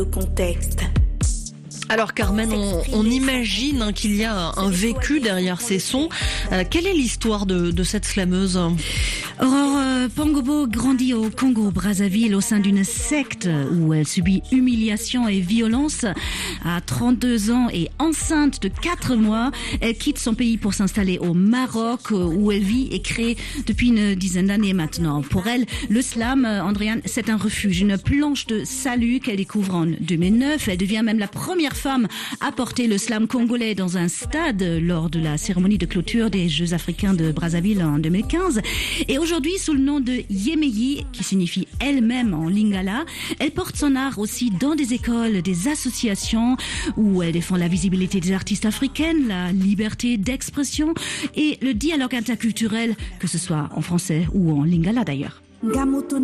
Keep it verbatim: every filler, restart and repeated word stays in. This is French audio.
Le contexte. Alors Carmen, on, on imagine hein, qu'il y a un vécu derrière ces sons. Euh, quelle est l'histoire de, de cette slameuse ? Aurore euh, Pongobo grandit au Congo-Brazzaville au sein d'une secte où elle subit humiliation et violence. À trente-deux ans et enceinte de quatre mois, elle quitte son pays pour s'installer au Maroc où elle vit et crée depuis une dizaine d'années maintenant. Pour elle, le slam, Andréane, c'est un refuge, une planche de salut qu'elle découvre en deux mille neuf. Elle devient même la première femme à porter le slam congolais dans un stade lors de la cérémonie de clôture des Jeux africains de Brazzaville en deux mille quinze. Et aujourd'hui, sous le nom de Yemeyi, qui signifie elle-même en lingala, elle porte son art aussi dans des écoles, des associations où elle défend la visibilité des artistes africaines, la liberté d'expression et le dialogue interculturel, que ce soit en français ou en lingala d'ailleurs.